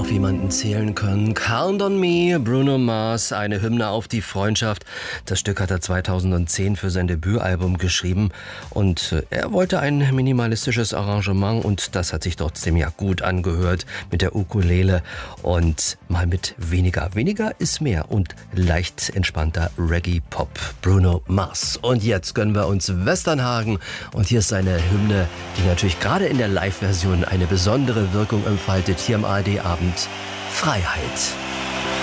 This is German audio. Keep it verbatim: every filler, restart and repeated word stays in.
auf jemanden zählen können. Count on Me, Bruno Mars, eine Hymne auf die Freundschaft. Das Stück hat er zweitausendzehn für sein Debütalbum geschrieben und er wollte ein minimalistisches Arrangement und das hat sich trotzdem ja gut angehört mit der Ukulele und mal mit weniger. Weniger ist mehr und leicht entspannter Reggae-Pop. Bruno Mars. Und jetzt gönnen wir uns Westernhagen und hier ist seine Hymne, die natürlich gerade in der Live-Version eine besondere Wirkung entfaltet hier im A R D-Abend. Freiheit.